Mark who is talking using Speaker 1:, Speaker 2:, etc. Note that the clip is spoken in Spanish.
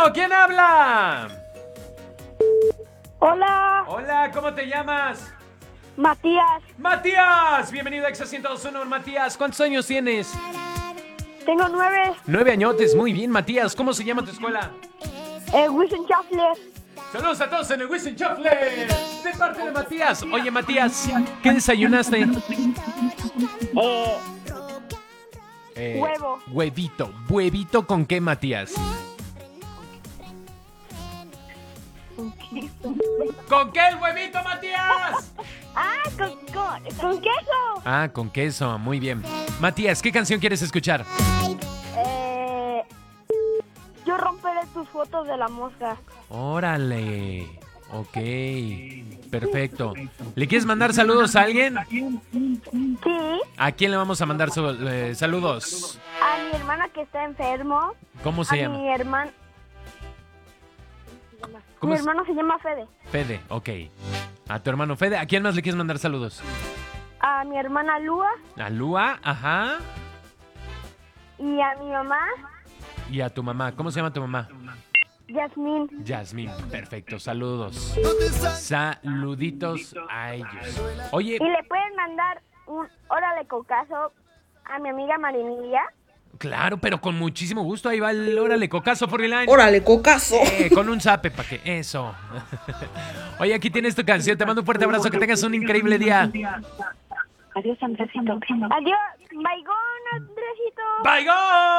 Speaker 1: Bueno, ¿quién habla?
Speaker 2: Hola,
Speaker 1: Hola, ¿cómo te llamas?
Speaker 2: Matías.
Speaker 1: Matías, bienvenido a Exa 102.1. Matías, ¿cuántos años tienes?
Speaker 2: Tengo 9.
Speaker 1: 9 añotes, muy bien, Matías. ¿Cómo se llama tu escuela?
Speaker 2: Wissenschaftler.
Speaker 1: Saludos a todos en el Wissenschaftler, de parte de Matías. Oye, Matías, ¿qué desayunaste?
Speaker 2: Huevo.
Speaker 1: Huevito. ¿Huevito con qué, Matías? ¿Con qué el huevito, Matías?
Speaker 2: Con queso.
Speaker 1: Ah, con queso, muy bien. Matías, ¿qué canción quieres escuchar?
Speaker 2: Yo romperé tus fotos de la mosca.
Speaker 1: Órale, ok, perfecto. ¿Le quieres mandar saludos a alguien?
Speaker 2: Sí,
Speaker 1: ¿A quién le vamos a mandar saludos?
Speaker 2: a mi hermana que está enfermo.
Speaker 1: ¿Cómo se
Speaker 2: a
Speaker 1: llama?
Speaker 2: Mi hermano.
Speaker 1: ¿Cómo
Speaker 2: Mi
Speaker 1: es?
Speaker 2: hermano se llama Fede.
Speaker 1: Fede, ok. A tu hermano Fede. ¿A quién más le quieres mandar saludos?
Speaker 2: A mi hermana Lua
Speaker 1: A Lua, ajá.
Speaker 2: y a mi mamá,
Speaker 1: Y a tu mamá. ¿Cómo se llama tu mamá?
Speaker 2: Yasmín.
Speaker 1: Yasmín, perfecto, saludos. Saluditos a ellos. Oye,
Speaker 2: Y le pueden mandar un órale cocazo a mi amiga Marinilia.
Speaker 1: claro, pero con muchísimo gusto. Ahí va el órale cocazo por el año.
Speaker 3: ¡Órale, cocazo!
Speaker 1: Con un zape, ¿para qué? Eso. Oye, aquí tienes tu canción. Te mando un fuerte abrazo. Que tengas un increíble día.
Speaker 2: Adiós, Andresito. Adiós, Baigón, Andresito.
Speaker 1: ¡Bye, go!